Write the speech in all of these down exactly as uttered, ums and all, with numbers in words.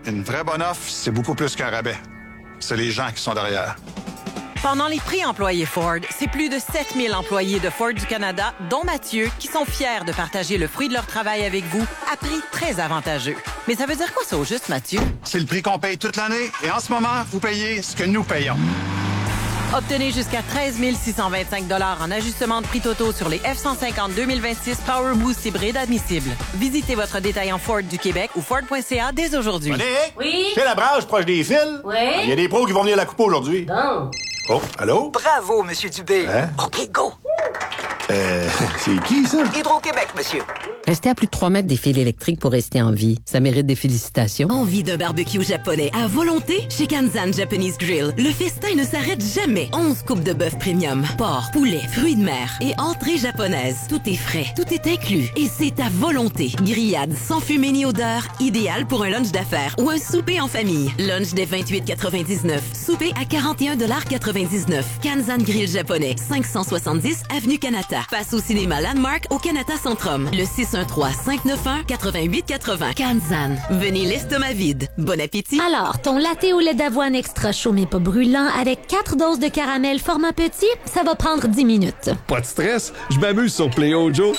Une vraie bonne offre, c'est beaucoup plus qu'un rabais. C'est les gens qui sont derrière. Pendant les prix employés Ford, c'est plus de sept mille employés de Ford du Canada, dont Mathieu, qui sont fiers de partager le fruit de leur travail avec vous à prix très avantageux. Mais ça veut dire quoi ça au juste, Mathieu? C'est le prix qu'on paye toute l'année et en ce moment, vous payez ce que nous payons. Obtenez jusqu'à treize mille six cent vingt-cinq dollars en ajustement de prix totaux sur les F cent cinquante deux mille vingt-six Power Boost hybrides admissibles. Visitez votre détaillant Ford du Québec ou Ford point C A dès aujourd'hui. René? Oui? C'est la branche proche des fils? Oui? Il y a des pros qui vont venir la couper aujourd'hui. Bon. Oh, allô? Bravo, Monsieur Dubé. Hein? OK, go. Euh, c'est qui, ça? Hydro-Québec, monsieur. Rester à plus de trois mètres des fils électriques pour rester en vie, ça mérite des félicitations. Envie d'un barbecue japonais à volonté? Chez Kanzan Japanese Grill, le festin ne s'arrête jamais. onze coupes de bœuf premium, porc, poulet, fruits de mer et entrée japonaise. Tout est frais, tout est inclus et c'est à volonté. Grillade sans fumée ni odeur, idéal pour un lunch d'affaires ou un souper en famille. Lunch dès vingt-huit quatre-vingt-dix-neuf, souper à quarante et un quatre-vingt-dix-neuf. Kanzan Grill japonais, cinq cent soixante-dix avenue Kanata. Face au cinéma Landmark au Kanata Centrum. Le six un trois cinq neuf un huit huit huit zéro. Kanzan. Venez l'estomac vide. Bon appétit. Alors, ton latte au lait d'avoine extra chaud mais pas brûlant avec quatre doses de caramel format petit, ça va prendre dix minutes. Pas de stress, je m'amuse sur Play-O Joe.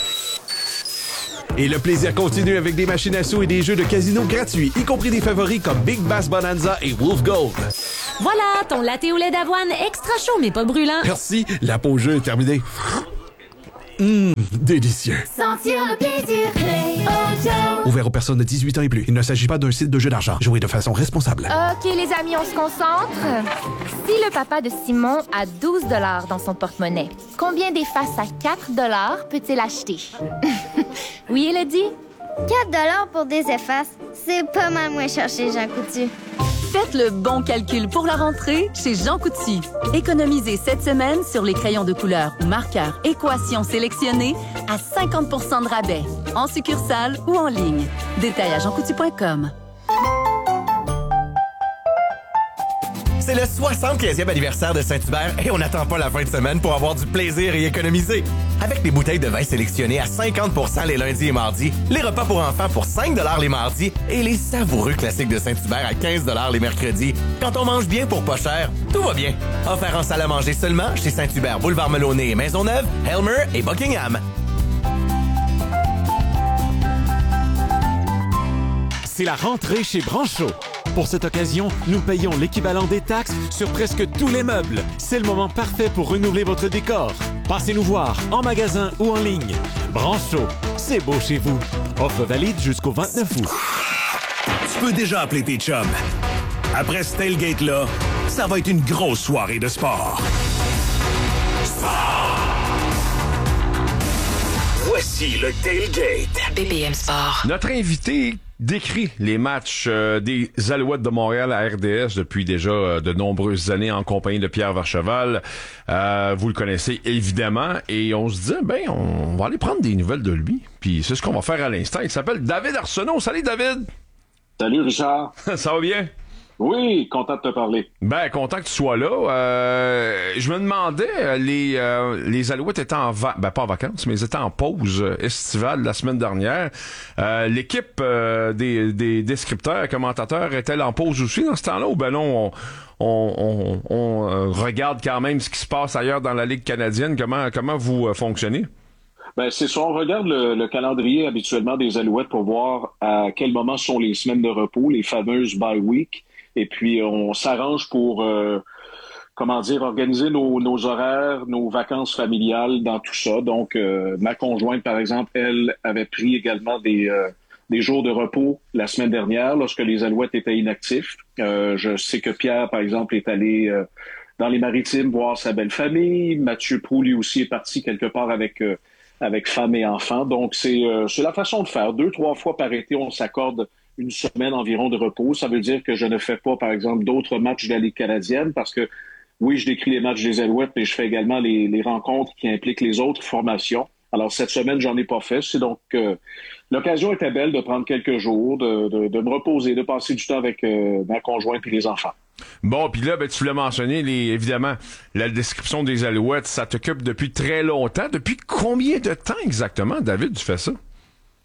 Et le plaisir continue avec des machines à sous et des jeux de casino gratuits, y compris des favoris comme Big Bass Bonanza et Wolf Gold. Voilà, ton latte au lait d'avoine extra chaud mais pas brûlant. Merci, la pause jeu est terminée. Hum, délicieux. Sentir le plaisir, Play-O Joe. Ouvert aux personnes de dix-huit ans et plus. Il ne s'agit pas d'un site de jeu d'argent. Jouez de façon responsable. OK, les amis, on se concentre. Si le papa de Simon a douze dollars dans son porte-monnaie, combien d'effaces à quatre dollars peut-il acheter? Oui, Elodie? quatre dollars pour des effaces, c'est pas mal moins cher chez Jean Coutu. Faites le bon calcul pour la rentrée chez Jean Coutu. Économisez cette semaine sur les crayons de couleur ou marqueurs Équation sélectionnés à cinquante pour cent de rabais, en succursale ou en ligne. Détail à jean coutu point com. C'est le soixante-quinzième anniversaire de Saint-Hubert et on n'attend pas la fin de semaine pour avoir du plaisir et économiser. Avec des bouteilles de vin sélectionnées à cinquante pour cent les lundis et mardis, les repas pour enfants pour cinq dollars les mardis et les savoureux classiques de Saint-Hubert à quinze dollars les mercredis. Quand on mange bien pour pas cher, tout va bien. Offert en salle à manger seulement chez Saint-Hubert, Boulevard Melonnet et Maisonneuve, Helmer et Buckingham. C'est la rentrée chez Brancho. Pour cette occasion, nous payons l'équivalent des taxes sur presque tous les meubles. C'est le moment parfait pour renouveler votre décor. Passez nous voir en magasin ou en ligne. Brancho, c'est beau chez vous. Offre valide jusqu'au vingt-neuf août. Tu peux déjà appeler tes chums. Après ce tailgate-là, ça va être une grosse soirée de sport. Sport! Voici le tailgate. B B M Sport. Notre invité décrit les matchs euh, des Alouettes de Montréal à R D S depuis déjà euh, de nombreuses années en compagnie de Pierre Vercheval. Euh, vous le connaissez évidemment et on se dit ben on va aller prendre des nouvelles de lui. Puis c'est ce qu'on va faire à l'instant. Il s'appelle David Arsenault. Salut David. Salut Richard. Ça va bien? Oui, content de te parler. Ben, content que tu sois là. Euh, je me demandais, les euh, les Alouettes étaient en va- ben pas en vacances, mais ils étaient en pause estivale la semaine dernière. Euh, l'équipe euh, des, des descripteurs, commentateurs, est-elle en pause aussi dans ce temps-là ou ben non, on, on, on, on euh, regarde quand même ce qui se passe ailleurs dans la Ligue canadienne? Comment comment vous euh, fonctionnez? Ben, c'est ça. On regarde le, le calendrier habituellement des Alouettes pour voir à quel moment sont les semaines de repos, les fameuses bye week. Et puis, on s'arrange pour, euh, comment dire, organiser nos, nos horaires, nos vacances familiales dans tout ça. Donc, euh, ma conjointe, par exemple, elle avait pris également des, euh, des jours de repos la semaine dernière lorsque les Alouettes étaient inactifs. Euh, je sais que Pierre, par exemple, est allé euh, dans les Maritimes voir sa belle famille. Mathieu Proulx, lui aussi, est parti quelque part avec euh, avec femme et enfants. Donc, c'est, euh, c'est la façon de faire. Deux, trois fois par été, on s'accorde une semaine environ de repos. Ça veut dire que je ne fais pas, par exemple, d'autres matchs de la Ligue canadienne parce que, oui, je décris les matchs des Alouettes, mais je fais également les, les rencontres qui impliquent les autres formations. Alors, cette semaine, j'en ai pas fait. C'est donc euh, l'occasion était belle de prendre quelques jours, de, de, de me reposer, de passer du temps avec euh, ma conjointe et les enfants. Bon, puis là, ben, tu l'as mentionné, les, évidemment, la description des Alouettes, ça t'occupe depuis très longtemps. Depuis combien de temps exactement, David, tu fais ça?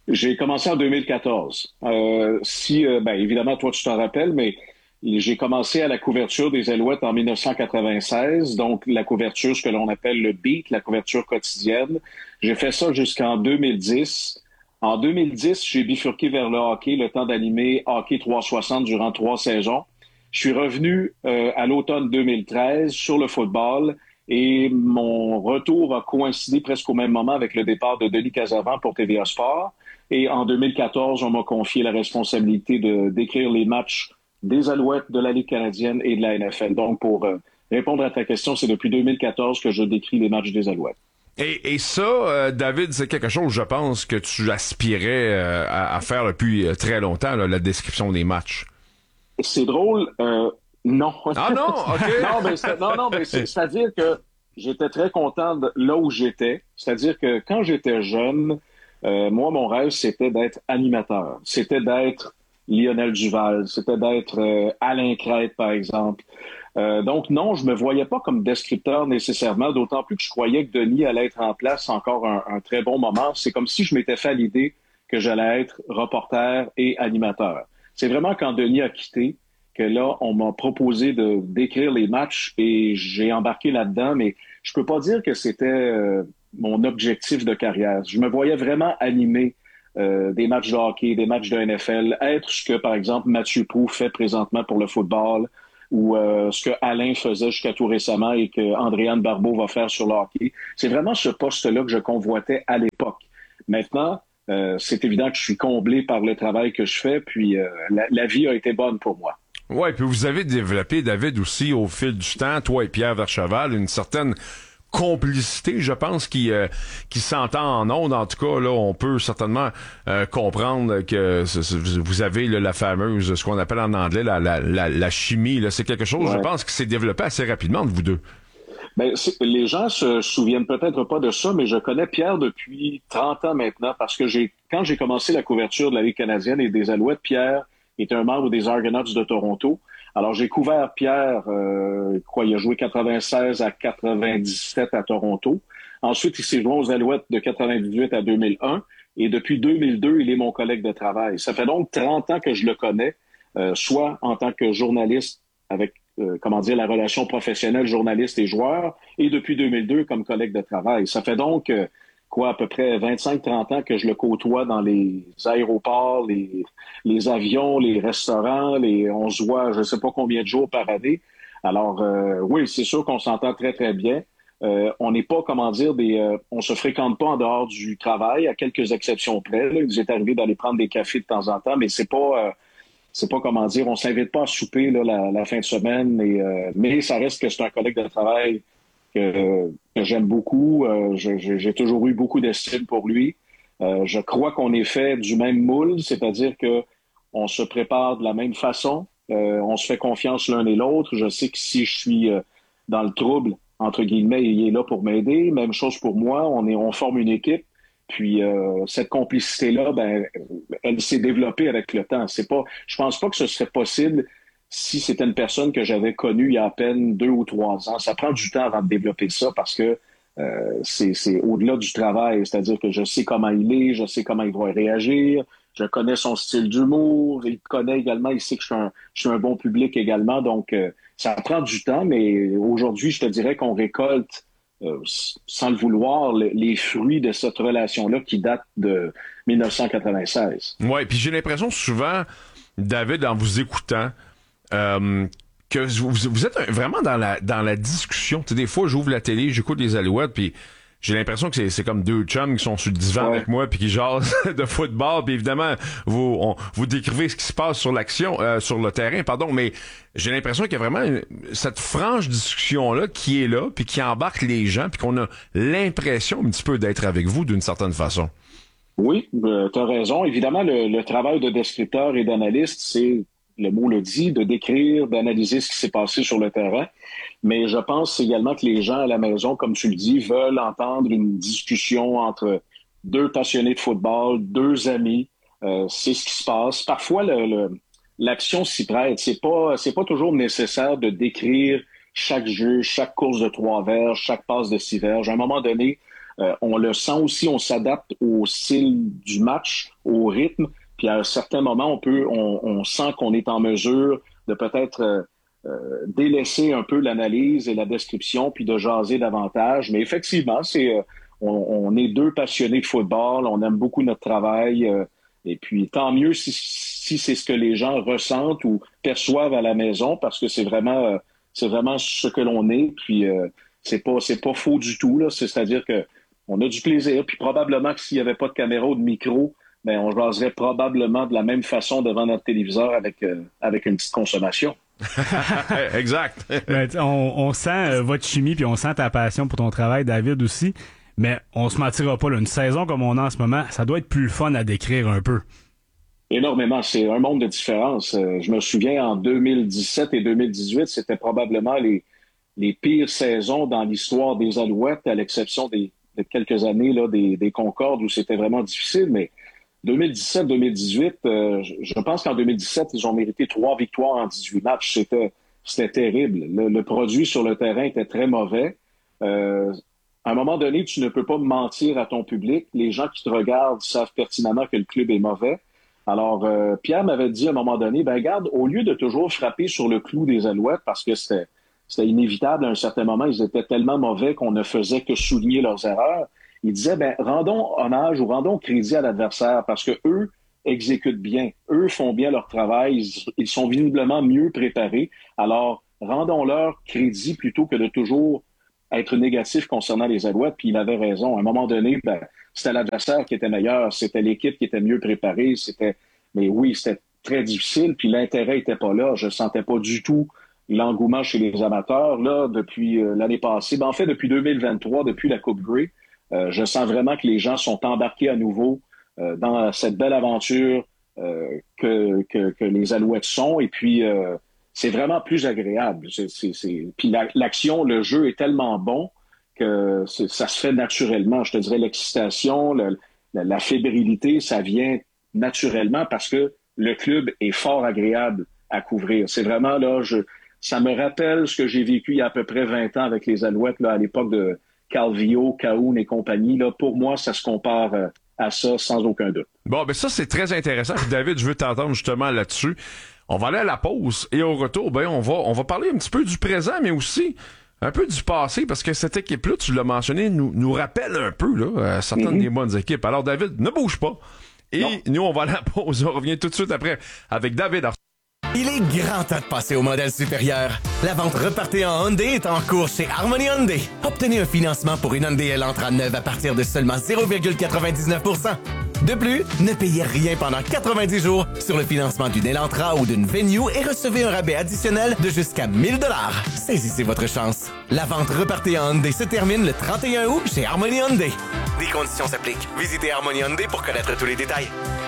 J'ai commencé en deux mille quatorze. Euh, si, euh, ben, évidemment, toi, tu t'en rappelles, mais j'ai commencé à la couverture des Alouettes en dix-neuf cent quatre-vingt-seize, donc la couverture, ce que l'on appelle le beat, la couverture quotidienne. J'ai fait ça jusqu'en deux mille dix. En deux mille dix, j'ai bifurqué vers le hockey, le temps d'animer Hockey trois cent soixante durant trois saisons. Je suis revenu euh, à l'automne deux mille treize sur le football et mon retour a coïncidé presque au même moment avec le départ de Denis Casavant pour T V A Sport. Et en deux mille quatorze, on m'a confié la responsabilité de d'écrire les matchs des Alouettes, de la Ligue canadienne et de la N F L. Donc, pour euh, répondre à ta question, c'est depuis deux mille quatorze que je décris les matchs des Alouettes. Et, et ça, euh, David, c'est quelque chose, je pense, que tu aspirais euh, à, à faire depuis euh, très longtemps, là, la description des matchs. C'est drôle, euh, non. Ah non, OK. non, mais c'est, non, non, mais c'est, c'est-à-dire que j'étais très content de là où j'étais. C'est-à-dire que quand j'étais jeune, euh, moi, mon rêve, c'était d'être animateur. C'était d'être Lionel Duval. C'était d'être euh, Alain Crête, par exemple. Euh, donc non, je me voyais pas comme descripteur nécessairement, d'autant plus que je croyais que Denis allait être en place encore un, un très bon moment. C'est comme si je m'étais fait à l'idée que j'allais être reporter et animateur. C'est vraiment quand Denis a quitté que là, on m'a proposé de d'écrire les matchs et j'ai embarqué là-dedans, mais je peux pas dire que c'était euh, mon objectif de carrière. Je me voyais vraiment animer euh, des matchs de hockey, des matchs de N F L, être ce que, par exemple, Mathieu Proulx fait présentement pour le football, ou euh, ce que Alain faisait jusqu'à tout récemment et que Andréane Barbeau va faire sur le hockey. C'est vraiment ce poste-là que je convoitais à l'époque. Maintenant, euh, c'est évident que je suis comblé par le travail que je fais, puis euh, la, la vie a été bonne pour moi. Ouais, puis vous avez développé, David, aussi, au fil du temps, toi et Pierre Vercheval, une certaine complicité, je pense, qui euh, qui s'entend en ondes. En tout cas, là, on peut certainement euh, comprendre que c- c- vous avez là, la fameuse, ce qu'on appelle en anglais la la la, la chimie. Là, c'est quelque chose, ouais. Je pense, qui s'est développé assez rapidement de vous deux. Ben, les gens se souviennent peut-être pas de ça, mais je connais Pierre depuis trente ans maintenant, parce que j'ai quand j'ai commencé la couverture de la Ligue canadienne et des Alouettes, Pierre était un membre des Argonauts de Toronto. Alors, j'ai couvert Pierre, euh, quoi, il a joué quatre-vingt-seize à quatre-vingt-dix-sept à Toronto. Ensuite, il s'est joint aux Alouettes de quatre-vingt-dix-huit à deux mille un. Et depuis deux mille deux, il est mon collègue de travail. Ça fait donc trente ans que je le connais, euh, soit en tant que journaliste avec, euh, comment dire, la relation professionnelle journaliste et joueur, et depuis deux mille deux comme collègue de travail. Ça fait donc... Euh, quoi, à peu près vingt-cinq trente ans que je le côtoie dans les aéroports, les, les avions, les restaurants, les, on se voit je ne sais pas combien de jours par année. Alors, euh, oui, c'est sûr qu'on s'entend très, très bien. Euh, on n'est pas, comment dire, des, euh, on se fréquente pas en dehors du travail, à quelques exceptions près. Là. Il est arrivé d'aller prendre des cafés de temps en temps, mais c'est pas... Euh, c'est pas, comment dire, on s'invite pas à souper là, la, la fin de semaine, et, euh, mais ça reste que c'est un collègue de travail que, que j'aime beaucoup. Euh, je, je, j'ai toujours eu beaucoup d'estime pour lui. Euh, je crois qu'on est fait du même moule, c'est-à-dire que on se prépare de la même façon. Euh, on se fait confiance l'un et l'autre. Je sais que si je suis euh, dans le trouble, entre guillemets, il est là pour m'aider. Même chose pour moi. On est, on forme une équipe. Puis euh, cette complicité-là, ben, elle s'est développée avec le temps. C'est pas, je pense pas que ce serait possible si c'était une personne que j'avais connue il y a à peine deux ou trois ans. Ça prend du temps avant de développer ça parce que euh, c'est, c'est au-delà du travail. C'est-à-dire que je sais comment il est, je sais comment il va réagir, je connais son style d'humour, il connaît également, il sait que je suis un, je suis un bon public également. Donc, euh, ça prend du temps, mais aujourd'hui, je te dirais qu'on récolte, euh, sans le vouloir, le, les fruits de cette relation-là qui date de dix-neuf cent quatre-vingt-seize. Ouais, puis j'ai l'impression souvent, David, en vous écoutant, Euh, que vous, vous êtes vraiment dans la dans la discussion. Tu sais, des fois, j'ouvre la télé, j'écoute les Alouettes, puis j'ai l'impression que c'est, c'est comme deux chums qui sont sur le divan ouais. avec moi, puis qui jasent de football. Puis évidemment, vous on, vous décrivez ce qui se passe sur l'action, euh, sur le terrain, pardon. Mais j'ai l'impression qu'il y a vraiment une, cette franche discussion là qui est là, puis qui embarque les gens, puis qu'on a l'impression un petit peu d'être avec vous d'une certaine façon. Oui, euh, tu as raison. Évidemment, le, le travail de descripteur et d'analyste, c'est le mot le dit, de décrire, d'analyser ce qui s'est passé sur le terrain. Mais je pense également que les gens à la maison, comme tu le dis, veulent entendre une discussion entre deux passionnés de football, deux amis. Euh, c'est ce qui se passe. Parfois, le, le, l'action s'y prête. C'est pas, c'est pas toujours nécessaire de décrire chaque jeu, chaque course de trois verges, chaque passe de six verges. À un moment donné, Euh, on le sent aussi, on s'adapte au style du match, au rythme, puis à un certain moment, on peut, on, on sent qu'on est en mesure de peut-être euh, euh, délaisser un peu l'analyse et la description, puis de jaser davantage. Mais effectivement, c'est, euh, on, on est deux passionnés de football, on aime beaucoup notre travail, euh, et puis tant mieux si, si c'est ce que les gens ressentent ou perçoivent à la maison, parce que c'est vraiment, euh, c'est vraiment ce que l'on est, puis euh, c'est pas, c'est pas faux du tout, là. C'est-à-dire que on a du plaisir, puis probablement que s'il n'y avait pas de caméra ou de micro, ben on jaserait probablement de la même façon devant notre téléviseur avec, euh, avec une petite consommation. Exact. Ben, on, on sent euh, votre chimie, puis on sent ta passion pour ton travail, David, aussi. Mais on se mentira pas, là, une saison comme on a en ce moment, ça doit être plus fun à décrire un peu. Énormément. C'est un monde de différence. Euh, je me souviens, en deux mille dix-sept et deux mille dix-huit, c'était probablement les, les pires saisons dans l'histoire des Alouettes, à l'exception des de quelques années là, des, des Concordes où c'était vraiment difficile, mais deux mille dix-sept deux mille dix-huit, euh, je, je pense qu'en deux mille dix-sept, ils ont mérité trois victoires en dix-huit matchs. C'était, c'était terrible. Le, le produit sur le terrain était très mauvais. Euh, à un moment donné, tu ne peux pas mentir à ton public. Les gens qui te regardent savent pertinemment que le club est mauvais. Alors, euh, Pierre m'avait dit à un moment donné, ben regarde, au lieu de toujours frapper sur le clou des Alouettes, parce que c'était C'était inévitable à un certain moment. Ils étaient tellement mauvais qu'on ne faisait que souligner leurs erreurs. Il disait, ben, rendons hommage ou rendons crédit à l'adversaire parce que eux exécutent bien. Eux font bien leur travail. Ils, ils sont visiblement mieux préparés. Alors, rendons-leur crédit plutôt que de toujours être négatif concernant les Alouettes. Puis il avait raison. À un moment donné, ben, c'était l'adversaire qui était meilleur. C'était l'équipe qui était mieux préparée. C'était, mais oui, c'était très difficile. Puis l'intérêt était pas là. Je sentais pas du tout l'engouement chez les amateurs, là, depuis euh, l'année passée. Ben, en fait, depuis deux mille vingt-trois, depuis la Coupe Grey, euh, je sens vraiment que les gens sont embarqués à nouveau euh, dans cette belle aventure euh, que, que, que les Alouettes sont. Et puis, euh, c'est vraiment plus agréable. C'est, c'est, c'est... Puis la, l'action, le jeu est tellement bon que c'est, ça se fait naturellement. Je te dirais l'excitation, le, la, la fébrilité, ça vient naturellement parce que le club est fort agréable à couvrir. C'est vraiment, là, je... Ça me rappelle ce que j'ai vécu il y a à peu près vingt ans avec les Alouettes, là, à l'époque de Calvillo, Cahoon et compagnie. Là, pour moi, ça se compare euh, à ça sans aucun doute. Bon, ben ça, c'est très intéressant. Puis David, je veux t'entendre justement là-dessus. On va aller à la pause et au retour, ben on va on va parler un petit peu du présent, mais aussi un peu du passé, parce que cette équipe-là, tu l'as mentionné, nous, nous rappelle un peu là, certaines mm-hmm. des bonnes équipes. Alors, David, ne bouge pas. Et non. Nous, on va à la pause. On revient tout de suite après avec David Arsenault. Il est grand temps de passer au modèle supérieur. La vente repartée en Hyundai est en cours chez Harmony Hyundai. Obtenez un financement pour une Hyundai Elantra neuve à partir de seulement zéro virgule quatre-vingt-dix-neuf pour cent. De plus, ne payez rien pendant quatre-vingt-dix jours sur le financement d'une Elantra ou d'une Venue et recevez un rabais additionnel de jusqu'à mille dollars. Saisissez votre chance. La vente repartée en Hyundai se termine le trente et un août chez Harmony Hyundai. Des conditions s'appliquent. Visitez Harmony Hyundai pour connaître tous les détails.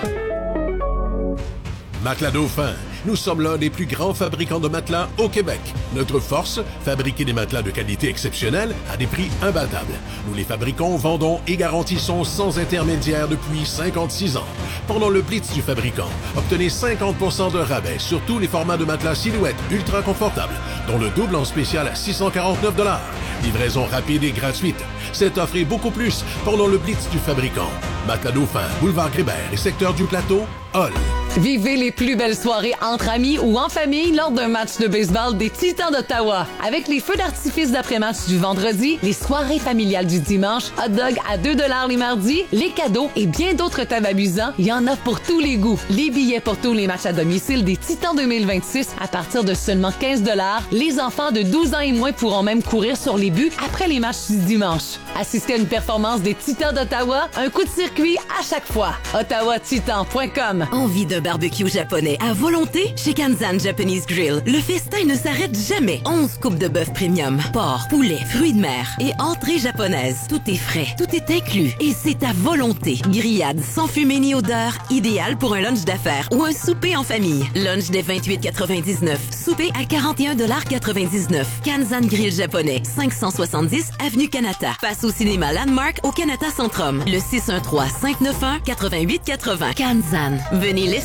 Matelas Dauphin. Nous sommes l'un des plus grands fabricants de matelas au Québec. Notre force, fabriquer des matelas de qualité exceptionnelle à des prix imbattables. Nous les fabriquons, vendons et garantissons sans intermédiaire depuis cinquante-six ans. Pendant le Blitz du fabricant, obtenez cinquante pour cent de rabais sur tous les formats de matelas silhouette ultra confortables, dont le double en spécial à six cent quarante-neuf dollars. Livraison rapide et gratuite. Cette offre et beaucoup plus pendant le Blitz du fabricant. Matelas Dauphin, Boulevard Grébert et secteur du Plateau, Hall. Vivez les plus belles soirées entre amis ou en famille lors d'un match de baseball des Titans d'Ottawa. Avec les feux d'artifice d'après-match du vendredi, les soirées familiales du dimanche, hot dog à deux dollars les mardis, les cadeaux et bien d'autres thèmes amusants, il y en a pour tous les goûts. Les billets pour tous les matchs à domicile des Titans deux mille vingt-six à partir de seulement quinze dollars. Les enfants de douze ans et moins pourront même courir sur les buts après les matchs du dimanche. Assistez à une performance des Titans d'Ottawa, un coup de circuit à chaque fois. ottawa titan point com. Envie d'un barbecue japonais à volonté? Chez Kanzan Japanese Grill, le festin ne s'arrête jamais. onze coupes de bœuf premium, porc, poulet, fruits de mer et entrées japonaises. Tout est frais, tout est inclus et c'est à volonté. Grillade sans fumée ni odeur, idéal pour un lunch d'affaires ou un souper en famille. Lunch dès vingt-huit quatre-vingt-dix-neuf, souper à quarante et un quatre-vingt-dix-neuf. Kanzan Grill japonais, cinq cent soixante-dix avenue Kanata. Passe au cinéma Landmark au Kanata Centrum. Le six un trois, cinq neuf un, huit huit quatre zéro. Kanzan. Venez l'essayer.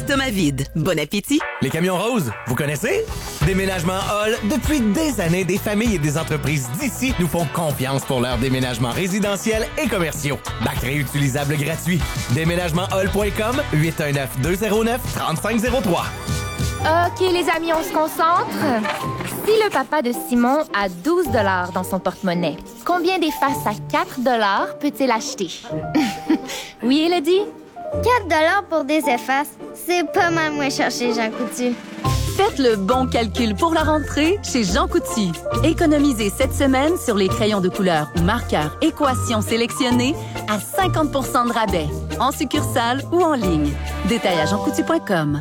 l'estomac vide. Bon appétit! Les camions roses, vous connaissez? Déménagement Hall, depuis des années, des familles et des entreprises d'ici nous font confiance pour leurs déménagements résidentiels et commerciaux. Bac réutilisable gratuit. déménagement hall point com, huit un neuf, deux zéro neuf, trois cinq zéro trois. OK, les amis, on se concentre. Si le papa de Simon a douze dollars dans son porte-monnaie, combien d'effaces à quatre dollars peut-il acheter? Oui, Elodie? quatre dollars pour des effaces, c'est pas mal moins cher chez Jean Coutu. Faites le bon calcul pour la rentrée chez Jean Coutu. Économisez cette semaine sur les crayons de couleur ou marqueurs Équation sélectionnés à cinquante pour cent de rabais, en succursale ou en ligne. Détail à jean coutu point com.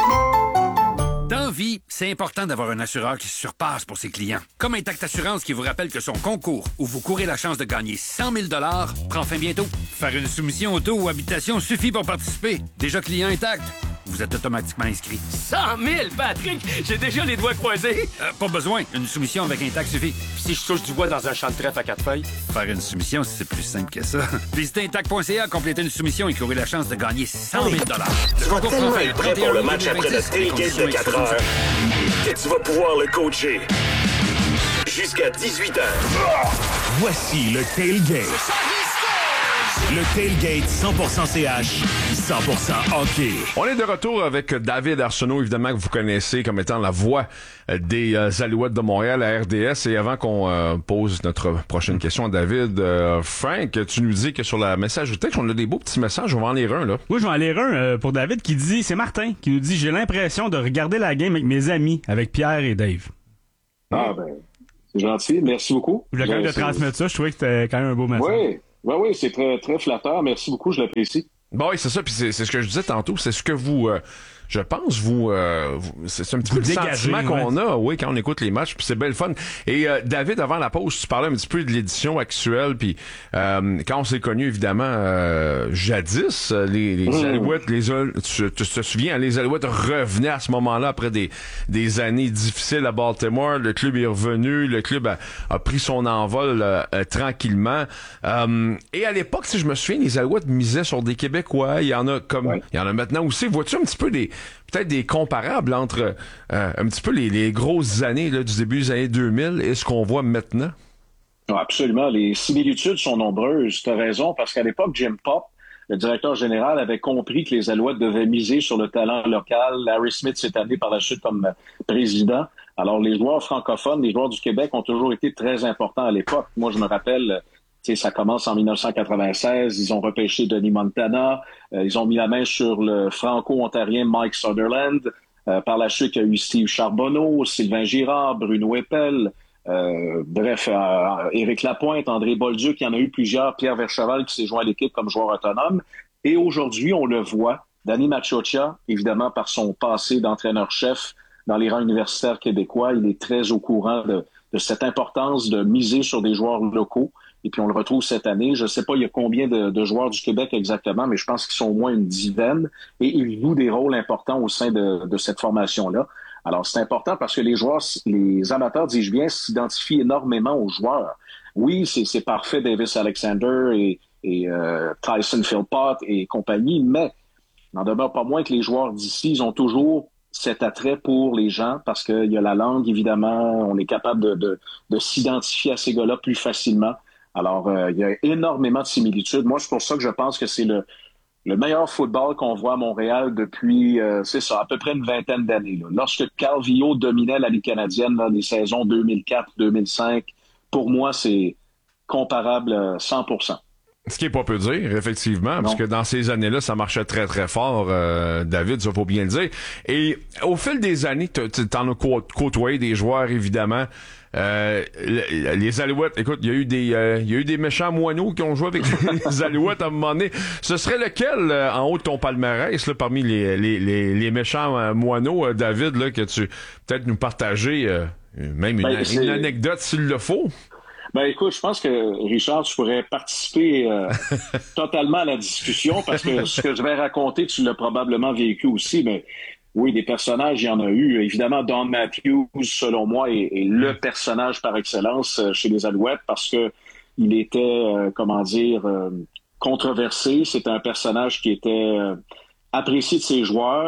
Dans vie, c'est important d'avoir un assureur qui se surpasse pour ses clients. Comme Intact Assurance qui vous rappelle que son concours, où vous courez la chance de gagner cent mille dollars, prend fin bientôt. Faire une soumission auto ou habitation suffit pour participer. Déjà client Intact, vous êtes automatiquement inscrit. cent mille, Patrick! J'ai déjà les doigts croisés. Euh, pas besoin. Une soumission avec Intact suffit. Si je touche du bois dans un champ de trèfle à quatre feuilles? Faire une soumission, c'est plus simple que ça. Visitez intact point c a, complétez une soumission et courez la chance de gagner cent mille dollars. Tu vas tellement être prêt pour le match après le tailgate de quatre heures que tu vas pouvoir le coacher jusqu'à dix-huit heures. Voici le tailgate. Le tailgate cent pour cent C H, cent pour cent hockey. On est de retour avec David Arsenault, évidemment, que vous connaissez comme étant la voix des euh, Alouettes de Montréal à R D S. Et avant qu'on euh, pose notre prochaine question à David, euh, Frank, tu nous dis que sur la message texte, on a des beaux petits messages. On va en lire un, là. Oui, je vais en lire un euh, pour David qui dit, c'est Martin, qui nous dit, j'ai l'impression de regarder la game avec mes amis, avec Pierre et Dave. Ah, ben, c'est gentil. Merci beaucoup. Je voulais quand même Ben, te transmettre ça. Je trouvais que c'était quand même un beau message. Oui. Oui, oui, c'est très, très flatteur. Merci beaucoup, je l'apprécie. Bon, oui, c'est ça, puis c'est, c'est ce que je disais tantôt, c'est ce que vous, euh, je pense, vous, euh, vous c'est, c'est un petit vous peu le dégagez, sentiment qu'on ouais. a, oui, quand on écoute les matchs, puis c'est belle fun. Et euh, David, avant la pause, tu parlais un petit peu de l'édition actuelle, puis euh, quand on s'est connus, évidemment, euh, jadis, les, les mmh. Alouettes, les tu, tu te souviens, les Alouettes revenaient à ce moment-là après des, des années difficiles à Baltimore. Le club est revenu, le club a, a pris son envol euh, euh, tranquillement. Euh, et à l'époque, si je me souviens, les Alouettes misaient sur des Québécois. Il y en a comme, ouais. il y en a maintenant aussi. Vois-tu un petit peu des, peut-être des comparables entre euh, un petit peu les, les grosses années là, du début des années deux mille et ce qu'on voit maintenant? Oh, absolument. Les similitudes sont nombreuses. Tu as raison, parce qu'à l'époque, Jim Pop, le directeur général, avait compris que les Alouettes devaient miser sur le talent local. Larry Smith s'est amené par la suite comme président. Alors, les joueurs francophones, les joueurs du Québec ont toujours été très importants à l'époque. Moi, je me rappelle, tu sais, ça commence en dix-neuf cent quatre-vingt-seize. Ils ont repêché Denis Montana. Euh, ils ont mis la main sur le franco-ontarien Mike Sutherland. Euh, par la suite, il y a eu Steve Charbonneau, Sylvain Girard, Bruno Eppel. Euh, bref, euh, Éric Lapointe, André Bolduc, il y en a eu plusieurs. Pierre Vercheval qui s'est joint à l'équipe comme joueur autonome. Et aujourd'hui, on le voit, Danny Machocha, évidemment par son passé d'entraîneur-chef dans les rangs universitaires québécois, il est très au courant de, de cette importance de miser sur des joueurs locaux. Et puis on le retrouve cette année. Je ne sais pas il y a combien de, de joueurs du Québec exactement, mais je pense qu'ils sont au moins une dizaine. Et ils jouent des rôles importants au sein de, de cette formation-là. Alors, c'est important parce que les joueurs, les amateurs, dis-je bien, s'identifient énormément aux joueurs. Oui, c'est, c'est parfait, Davis Alexander et, et euh, Tyson Philpott et compagnie, mais n'en demeure pas moins que les joueurs d'ici, ils ont toujours cet attrait pour les gens parce qu'il y a la langue, évidemment, on est capable de, de, de s'identifier à ces gars-là plus facilement. Alors, euh, il y a énormément de similitudes. Moi, c'est pour ça que je pense que c'est le Le meilleur football qu'on voit à Montréal depuis, euh, c'est ça, à peu près une vingtaine d'années. Là. Lorsque Carl Villot dominait la Ligue canadienne dans les saisons deux mille quatre deux mille cinq, pour moi, c'est comparable à cent pour cent. Ce qui est pas peu dire, effectivement, non. Parce que dans ces années-là, ça marchait très, très fort, euh, David, ça faut bien le dire. Et au fil des années, t'en as côtoyé des joueurs, évidemment. Euh, les Alouettes, écoute, il y a eu des euh, il y a eu des méchants moineaux qui ont joué avec les Alouettes à un moment donné. Ce serait lequel euh, en haut de ton palmarès là, parmi les les les, les méchants euh, moineaux, euh, David, là, que tu peut-être nous partager euh, même une, ben, une anecdote s'il le faut? Ben écoute, je pense que Richard, tu pourrais participer euh, totalement à la discussion parce que ce que je vais raconter, tu l'as probablement vécu aussi, mais oui, des personnages, il y en a eu. Évidemment, Don Matthews, selon moi, est, est le personnage par excellence chez les Alouettes parce que il était, euh, comment dire, euh, controversé. C'était un personnage qui était euh, apprécié de ses joueurs.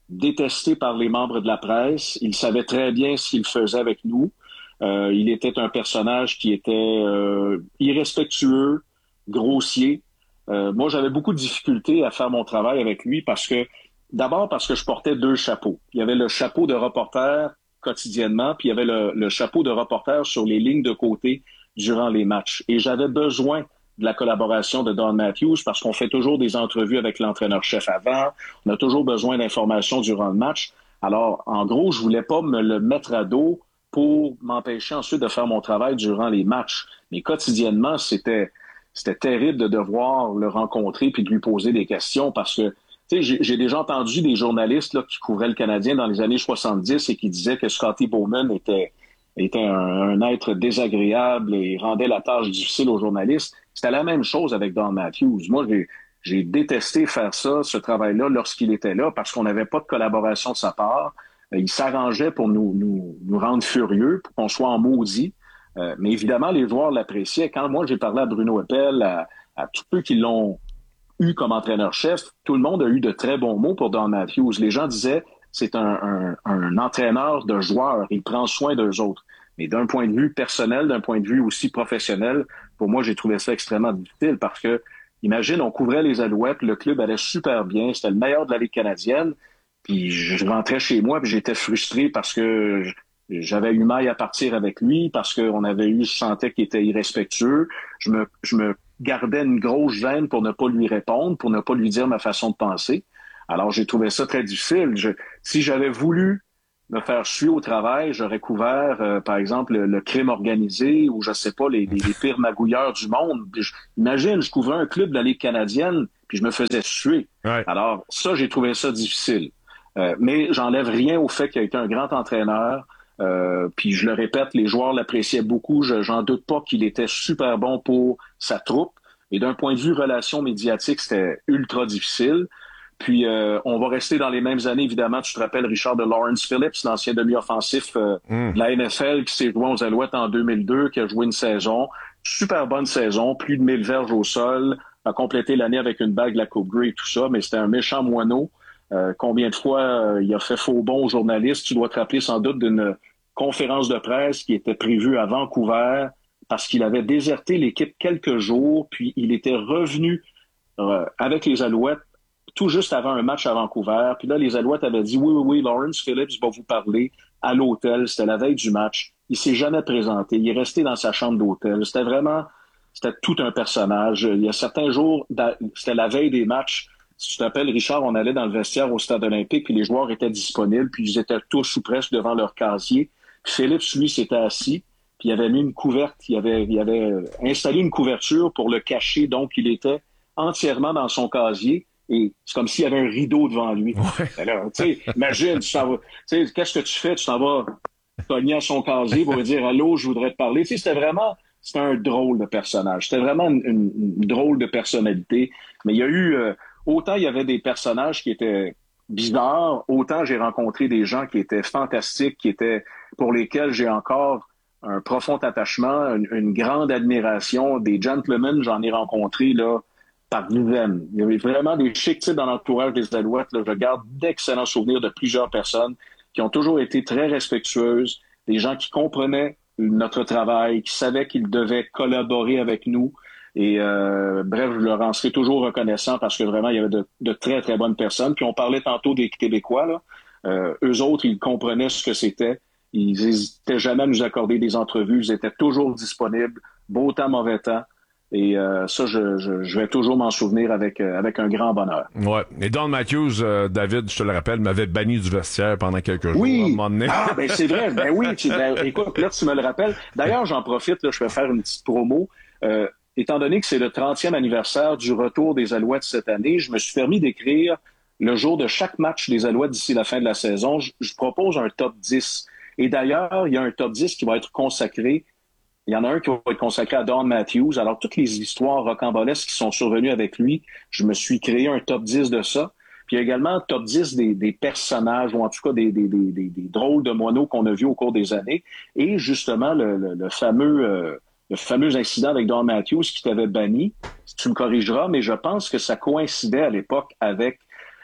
détesté par les membres de la presse. Il savait très bien ce qu'il faisait avec nous. Euh, il était un personnage qui était euh, irrespectueux, grossier. Euh, moi, j'avais beaucoup de difficultés à faire mon travail avec lui parce que, d'abord parce que je portais deux chapeaux. Il y avait le chapeau de reporter quotidiennement, puis il y avait le, le chapeau de reporter sur les lignes de côté durant les matchs. Et j'avais besoin de la collaboration de Don Matthews parce qu'on fait toujours des entrevues avec l'entraîneur-chef avant. On a toujours besoin d'informations durant le match. Alors, en gros, je voulais pas me le mettre à dos pour m'empêcher ensuite de faire mon travail durant les matchs. Mais quotidiennement, c'était c'était terrible de devoir le rencontrer puis de lui poser des questions parce que, tu sais, j'ai, j'ai déjà entendu des journalistes là, qui couvraient le Canadien dans les années soixante-dix et qui disaient que Scotty Bowman était était un, un être désagréable et rendait la tâche difficile aux journalistes. C'était la même chose avec Don Matthews. Moi, j'ai, j'ai détesté faire ça, ce travail-là, lorsqu'il était là, parce qu'on n'avait pas de collaboration de sa part. Il s'arrangeait pour nous, nous, nous rendre furieux, pour qu'on soit en maudit. Euh, mais évidemment, les joueurs l'appréciaient. Quand moi, j'ai parlé à Bruno Eppel, à, à tous ceux qui l'ont eu comme entraîneur-chef, tout le monde a eu de très bons mots pour Don Matthews. Les gens disaient, c'est un, un, un entraîneur de joueurs. Il prend soin d'eux autres. Mais d'un point de vue personnel, d'un point de vue aussi professionnel, pour moi, j'ai trouvé ça extrêmement difficile parce que, imagine, on couvrait les Alouettes, le club allait super bien, c'était le meilleur de la Ligue canadienne, puis je rentrais chez moi puis j'étais frustré parce que j'avais eu maille à partir avec lui, parce qu'on avait eu, je sentais qu'il était irrespectueux. Je me, je me gardais une grosse gêne pour ne pas lui répondre, pour ne pas lui dire ma façon de penser. Alors, j'ai trouvé ça très difficile. Je, si j'avais voulu me faire suer au travail, j'aurais couvert, euh, par exemple, le, le crime organisé ou, je sais pas, les, les, les pires magouilleurs du monde. Je, imagine, je couvrais un club de la Ligue canadienne, puis je me faisais suer. Ouais. Alors, ça, j'ai trouvé ça difficile. Euh, mais j'enlève rien au fait qu'il a été un grand entraîneur. Euh, puis je le répète, les joueurs l'appréciaient beaucoup. Je, j'en doute pas qu'il était super bon pour sa troupe. Et d'un point de vue relations médiatiques, c'était ultra difficile. Puis, euh, on va rester dans les mêmes années, évidemment. Tu te rappelles, Richard, de Lawrence Phillips, l'ancien demi-offensif euh, mm. de la N F L, qui s'est joué aux Alouettes en deux mille deux, qui a joué une saison, super bonne saison, plus de mille verges au sol, a complété l'année avec une bague de la Coupe Grey et tout ça, mais c'était un méchant moineau. Euh, combien de fois euh, il a fait faux bon aux journalistes? Tu dois te rappeler sans doute d'une conférence de presse qui était prévue à Vancouver parce qu'il avait déserté l'équipe quelques jours, puis il était revenu euh, avec les Alouettes tout juste avant un match à Vancouver. Puis là, les Alouettes avaient dit « Oui, oui, oui, Lawrence Phillips va vous parler à l'hôtel. » C'était la veille du match. Il s'est jamais présenté. Il est resté dans sa chambre d'hôtel. C'était vraiment... C'était tout un personnage. Il y a certains jours, c'était la veille des matchs. Si tu t'appelles, Richard, on allait dans le vestiaire au Stade olympique, puis les joueurs étaient disponibles, puis ils étaient tous ou presque devant leur casier. Puis Phillips, lui, s'était assis, puis il avait mis une couverte, il avait, il avait installé une couverture pour le cacher, donc il était entièrement dans son casier. Et c'est comme s'il y avait un rideau devant lui. Ouais. Alors, tu sais, imagine, tu t'en vas, tu sais, qu'est-ce que tu fais? Tu t'en vas cogner à son casier pour lui dire « Allô, je voudrais te parler ». Tu sais, c'était vraiment, c'était un drôle de personnage. C'était vraiment une, une, une drôle de personnalité. Mais il y a eu, euh, autant il y avait des personnages qui étaient bizarres, autant j'ai rencontré des gens qui étaient fantastiques, qui étaient, pour lesquels j'ai encore un profond attachement, une, une grande admiration. Des gentlemen, j'en ai rencontré, là, par dizaines. Il y avait vraiment des chics types dans l'entourage des Alouettes. Là. Je garde d'excellents souvenirs de plusieurs personnes qui ont toujours été très respectueuses, des gens qui comprenaient notre travail, qui savaient qu'ils devaient collaborer avec nous. Et euh, bref, je leur en serai toujours reconnaissant parce que vraiment, il y avait de, de très, très bonnes personnes. Puis on parlait tantôt des Québécois. Là. Euh, eux autres, ils comprenaient ce que c'était. Ils n'hésitaient jamais à nous accorder des entrevues. Ils étaient toujours disponibles, beau temps, mauvais temps. Et euh, ça, je, je, je vais toujours m'en souvenir avec euh, avec un grand bonheur. Ouais. Et Don Matthews, euh, David, je te le rappelle, m'avait banni du vestiaire pendant quelques jours. Oui. À un moment donné. Ah, ben c'est vrai. Ben oui. Tu, ben, écoute, là, tu me le rappelles. D'ailleurs, j'en profite. Là, je vais faire une petite promo. Euh, étant donné que c'est le trentième anniversaire du retour des Alouettes cette année, je me suis permis d'écrire le jour de chaque match des Alouettes d'ici la fin de la saison. Je, je propose un top dix. Et d'ailleurs, il y a un top dix qui va être consacré. Il y en a un qui va être consacré à Don Matthews. Alors, toutes les histoires rocambolesques qui sont survenues avec lui, je me suis créé un top dix de ça. Puis il y a également un top dix des, des personnages, ou en tout cas des, des, des, des, des drôles de moineaux qu'on a vus au cours des années. Et justement, le, le, le fameux euh, le fameux incident avec Don Matthews qui t'avait banni, tu me corrigeras, mais je pense que ça coïncidait à l'époque avec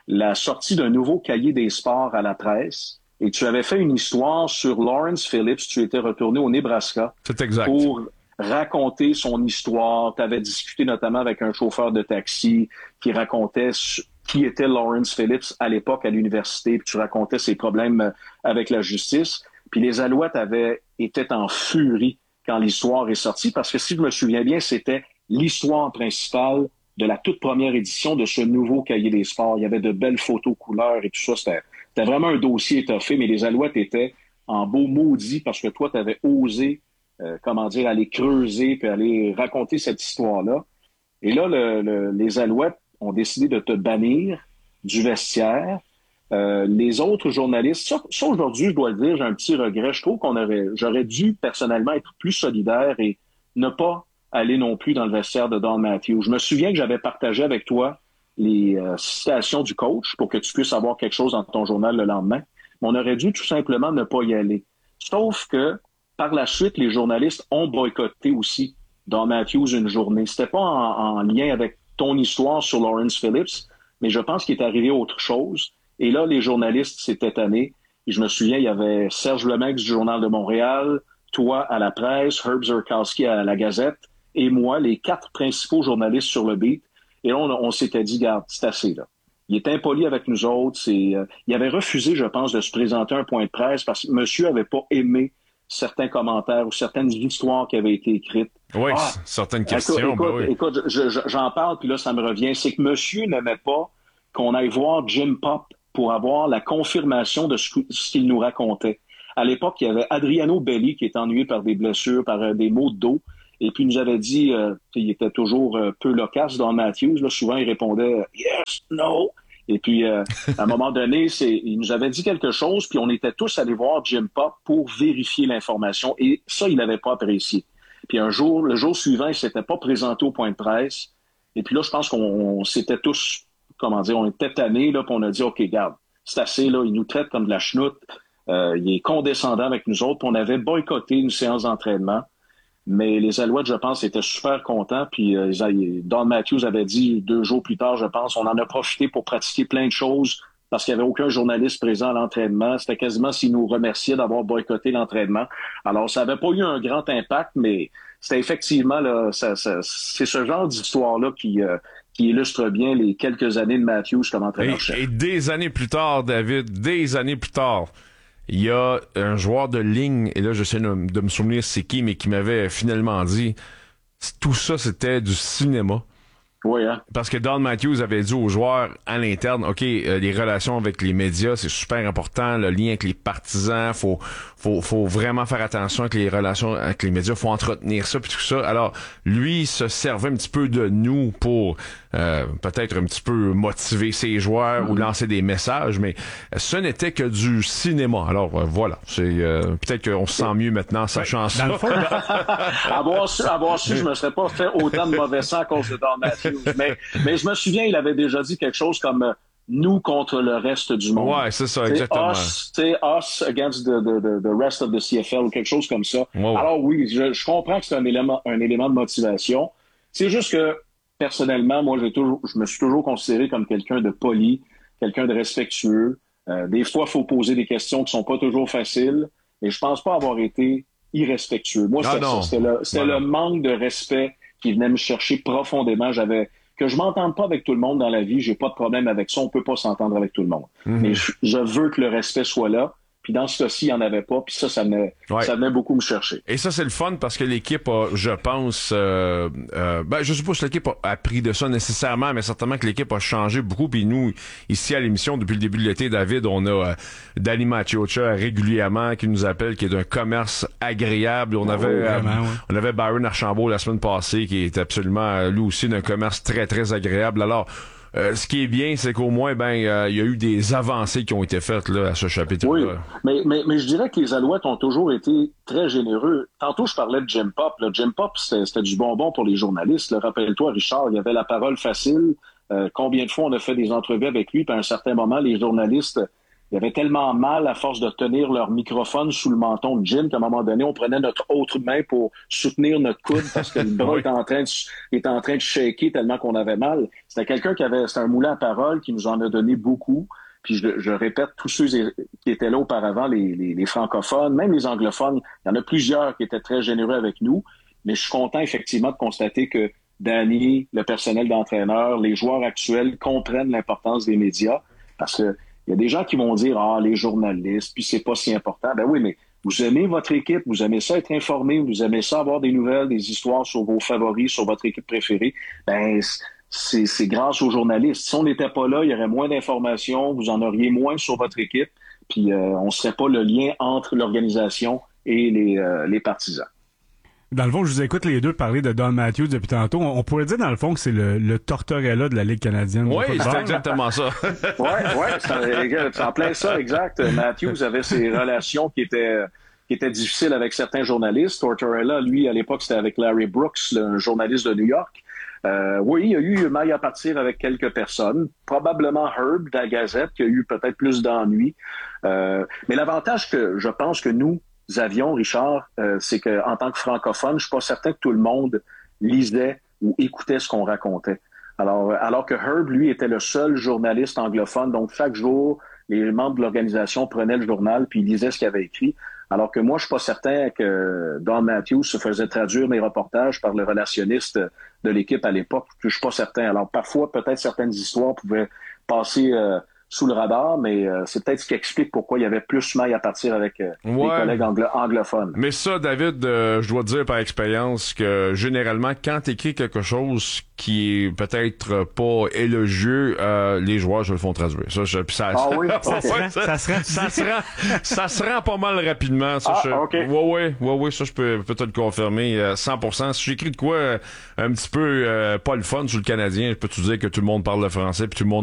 la sortie d'un nouveau cahier des sports à la presse et tu avais fait une histoire sur Lawrence Phillips. Tu étais retourné au Nebraska. C'est exact. Pour raconter son histoire. Tu avais discuté notamment avec un chauffeur de taxi qui racontait qui était Lawrence Phillips à l'époque à l'université, puis tu racontais ses problèmes avec la justice. Puis les Alouettes avaient étaient en furie quand l'histoire est sortie, parce que si je me souviens bien, c'était l'histoire principale de la toute première édition de ce nouveau cahier des sports. Il y avait de belles photos couleurs et tout ça. C'était, c'était vraiment un dossier étoffé, mais les Alouettes étaient en beau maudit parce que toi, tu avais osé, euh, comment dire, aller creuser puis aller raconter cette histoire-là. Et là, le, le, les Alouettes ont décidé de te bannir du vestiaire. Euh, les autres journalistes, ça, ça aujourd'hui, je dois le dire, j'ai un petit regret. Je trouve qu'on aurait, j'aurais dû personnellement être plus solidaire et ne pas aller non plus dans le vestiaire de Don Matthews. Je me souviens que j'avais partagé avec toi les euh, citations du coach pour que tu puisses avoir quelque chose dans ton journal le lendemain. Mais on aurait dû tout simplement ne pas y aller. Sauf que, par la suite, les journalistes ont boycotté aussi Don Matthews une journée. C'était pas en, en lien avec ton histoire sur Lawrence Phillips, mais je pense qu'il est arrivé autre chose. Et là, les journalistes s'étaient tannés. Et je me souviens, il y avait Serge Lemex du Journal de Montréal, toi à la presse, Herb Zurkowski à la Gazette, et moi, les quatre principaux journalistes sur le beat. Et là, on, on s'était dit, garde, c'est assez, là. Il est impoli avec nous autres. C'est, euh, il avait refusé, je pense, de se présenter un point de presse parce que monsieur avait pas aimé certains commentaires ou certaines histoires qui avaient été écrites. Oui, ah, certaines questions. Écoute, ben oui. écoute je, je, j'en parle, puis là, ça me revient. C'est que monsieur n'aimait pas qu'on aille voir Jim Pop pour avoir la confirmation de ce, ce qu'il nous racontait. À l'époque, il y avait Adriano Belli qui était ennuyé par des blessures, par euh, des maux de dos. Et puis, il nous avait dit, euh, il était toujours euh, peu loquace dans Matthews. Là, souvent, il répondait « Yes, no ». Et puis, euh, à un moment donné, c'est, il nous avait dit quelque chose, puis on était tous allés voir Jim Pop pour vérifier l'information. Et ça, il n'avait pas apprécié. Puis un jour, le jour suivant, il s'était pas présenté au point de presse. Et puis là, je pense qu'on on s'était tous, comment dire, on était tannés, là, puis on a dit « OK, garde, c'est assez, là, il nous traite comme de la chenoute. Euh, il est condescendant avec nous autres. » Puis on avait boycotté une séance d'entraînement. Mais les Alouettes, je pense, étaient super contents. Puis euh, Don Matthews avait dit deux jours plus tard, je pense, on en a profité pour pratiquer plein de choses parce qu'il n'y avait aucun journaliste présent à l'entraînement. C'était quasiment s'il nous remerciait d'avoir boycotté l'entraînement. Alors, ça n'avait pas eu un grand impact, mais c'était effectivement, là, ça, ça, c'est ce genre d'histoire-là qui, euh, qui illustre bien les quelques années de Matthews comme entraîneur-chef. Et, et des années plus tard, David, des années plus tard, il y a un joueur de ligne, et là j'essaie de, de me souvenir c'est qui, mais qui m'avait finalement dit tout ça c'était du cinéma. Oui, hein? Parce que Don Matthews avait dit aux joueurs à l'interne, OK, euh, les relations avec les médias, c'est super important, le lien avec les partisans, faut faut faut vraiment faire attention avec les relations avec les médias, faut entretenir ça puis tout ça. Alors, lui il se servait un petit peu de nous pour euh, peut-être un petit peu motiver ses joueurs mm-hmm. ou lancer des messages, mais ce n'était que du cinéma. Alors euh, voilà, c'est euh, peut-être qu'on se sent mieux maintenant sachant ça. Dans le fond, avoir su, avoir su, je me serais pas fait autant de mauvais sang à cause de Don Matthews. Mais, mais je me souviens, il avait déjà dit quelque chose comme euh, nous contre le reste du monde. Ouais, c'est ça, t'sais, exactement. Us, us against the, the, the, the rest of the C F L ou quelque chose comme ça. Ouais, ouais. Alors oui, je, je comprends que c'est un élément, un élément de motivation. C'est juste que personnellement, moi, j'ai toujours, je me suis toujours considéré comme quelqu'un de poli, quelqu'un de respectueux. Euh, des fois, il faut poser des questions qui sont pas toujours faciles, mais je pense pas avoir été irrespectueux. Moi, ah, c'était ça. C'était, le, c'était voilà. le manque de respect qui venait me chercher profondément. J'avais que je m'entende pas avec tout le monde dans la vie, j'ai pas de problème avec ça. On peut pas s'entendre avec tout le monde. Mm-hmm. Mais je, je veux que le respect soit là. Puis dans ce cas-ci, il n'y en avait pas. Puis ça, ça venait, ouais. ça venait beaucoup me chercher. Et ça, c'est le fun parce que l'équipe a, je pense, euh, euh, ben, je sais pas si l'équipe a appris de ça nécessairement, mais certainement que l'équipe a changé beaucoup. Puis nous, ici à l'émission, depuis le début de l'été, David, on a euh, Danny Machiocha régulièrement qui nous appelle, qui est d'un commerce agréable. On oh, avait, vraiment, euh, ouais. on avait Byron Archambault la semaine passée, qui est absolument, lui aussi, d'un commerce très, très agréable. Alors, Euh, ce qui est bien, c'est qu'au moins, ben, il euh, y a eu des avancées qui ont été faites là à ce chapitre-là. Oui, mais, mais, mais je dirais que les Alouettes ont toujours été très généreux. Tantôt, je parlais de Jim Pop. Là. Jim Pop, c'était, c'était du bonbon pour les journalistes. Là. Rappelle-toi, Richard, il y avait la parole facile. Euh, combien de fois on a fait des entrevues avec lui, puis à un certain moment, les journalistes ils avaient tellement mal à force de tenir leur microphone sous le menton de Jim qu'à un moment donné, on prenait notre autre main pour soutenir notre coude parce que le bras Oui. était en train de, était en train de shaker tellement qu'on avait mal. C'était quelqu'un qui avait, c'était un moulin à parole qui nous en a donné beaucoup. Puis je, je répète, tous ceux qui étaient là auparavant, les, les, les francophones, même les anglophones, il y en a plusieurs qui étaient très généreux avec nous. Mais je suis content effectivement de constater que Danny, le personnel d'entraîneur, les joueurs actuels comprennent l'importance des médias parce que il y a des gens qui vont dire « Ah, les journalistes, puis c'est pas si important. » Ben oui, mais vous aimez votre équipe, vous aimez ça être informé, vous aimez ça avoir des nouvelles, des histoires sur vos favoris, sur votre équipe préférée. Ben, c'est, c'est grâce aux journalistes. Si on n'était pas là, il y aurait moins d'informations, vous en auriez moins sur votre équipe, puis euh, on serait pas le lien entre l'organisation et les, euh, les partisans. Dans le fond, je vous écoute les deux parler de Don Matthews depuis tantôt. On, on pourrait dire, dans le fond, que c'est le, le Tortorella de la Ligue canadienne. Oui, c'est exactement ça. Oui, oui, c'est, c'est en plein ça, exact. Matthews avait ses relations qui étaient, qui étaient difficiles avec certains journalistes. Tortorella, lui, à l'époque, c'était avec Larry Brooks, le journaliste de New York. Euh, oui, il y a eu maille à partir avec quelques personnes. Probablement Herb de la Gazette, qui a eu peut-être plus d'ennuis. Euh, mais l'avantage que je pense que nous, avions, Richard, euh, c'est qu'en tant que francophone, je suis pas certain que tout le monde lisait ou écoutait ce qu'on racontait. Alors, alors que Herb, lui, était le seul journaliste anglophone, donc chaque jour, les membres de l'organisation prenaient le journal puis ils lisaient ce qu'il avait écrit. Alors que moi, je suis pas certain que Don Matthews se faisait traduire mes reportages par le relationniste de l'équipe à l'époque. Je suis pas certain. Alors, parfois, peut-être certaines histoires pouvaient passer euh, sous le radar, mais euh, c'est peut-être ce qui explique pourquoi il y avait plus maille à partir avec euh, ouais. les collègues anglo- anglophones. Mais ça, David, euh, je dois te dire par expérience que généralement, quand tu écris quelque chose qui est peut-être pas élogieux, euh, les joueurs, je le font traduire. Ça, je, pis ça, ah oui? ça, okay. ça, ça, se rend, ça, se rend, ça se rend pas mal rapidement. Ça, ah, je, OK. Ouais, ouais, ouais, ouais, ça, je peux, peux te le confirmer euh, cent pour cent. Si j'écris de quoi euh, un petit peu euh, pas le fun sur le Canadien, je peux te dire que tout le monde parle le français puis tout le monde